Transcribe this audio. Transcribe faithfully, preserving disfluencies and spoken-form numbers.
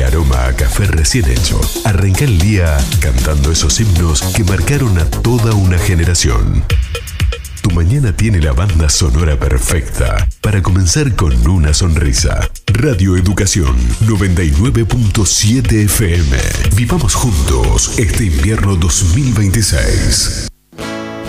aroma a café recién hecho. Arranca el día cantando esos himnos que marcaron a toda una generación. Tu mañana tiene la banda sonora perfecta para comenzar con una sonrisa. Radio Educación noventa y nueve punto siete F M. Vivamos juntos este invierno dos mil veintiséis.